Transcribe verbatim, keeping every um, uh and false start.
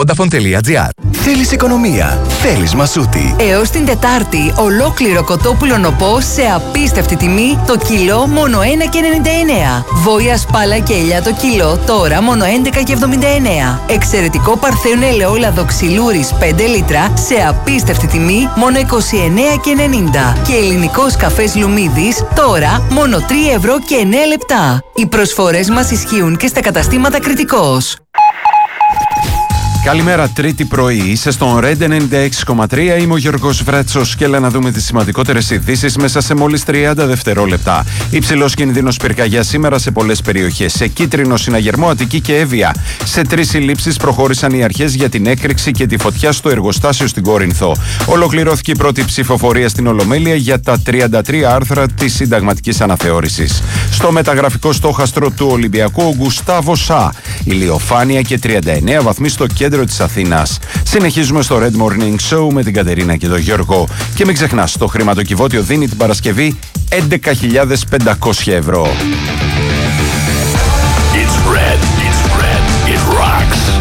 Vodafone.gr. Θέλεις οικονομία, θέλεις Μασούτη. Έως την Τετάρτη, ολόκληρο κοτόπουλο νοπό σε απίστευτη τιμή, το κιλό μόνο ένα και ενενήντα εννέα. Βόηα σπάλα και ελιά το κιλό τώρα μόνο έντεκα και εβδομήντα εννέα. Εξαιρετικό παρθένο ελαιόλαδο ξυλούρης πέντε λίτρα σε απίστευτη τιμή μόνο είκοσι εννέα και ενενήντα. Και ελληνικός καφές Λουμίδης τώρα μόνο τρία ευρώ και εννέα λεπτά. Οι προσφορές μας ισχύουν και στα καταστήματα Κρητικός. Καλημέρα, Τρίτη πρωί. Είσαι στον Red ενενήντα έξι κόμμα τρία. Είμαι ο Γιώργος Βρέτσος και έλα να δούμε τις σημαντικότερες ειδήσεις μέσα σε μόλις τριάντα δευτερόλεπτα. Υψηλός κινδύνος πυρκαγιά σήμερα σε πολλές περιοχές. Σε Κίτρινο, Συναγερμό, Αττική και Εύβοια. Σε τρεις συλλήψεις προχώρησαν οι αρχές για την έκρηξη και τη φωτιά στο εργοστάσιο στην Κόρινθο. Ολοκληρώθηκε η πρώτη ψηφοφορία στην Ολομέλεια για τα τριάντα τρία άρθρα της συνταγματικής αναθεώρησης. Στο μεταγραφικό στόχαστρο του Ολυμπιακού, ο Γκουστάβο Σα. Ηλιοφάνεια και τριάντα εννέα βαθμοί στο κέντρο της Αθήνας. Συνεχίζουμε στο Red Morning Show με την Κατερίνα και τον Γιώργο. Και μην ξεχνάς, το χρηματοκιβώτιο δίνει την Παρασκευή έντεκα χιλιάδες πεντακόσια ευρώ. It's red, it's red, it rocks.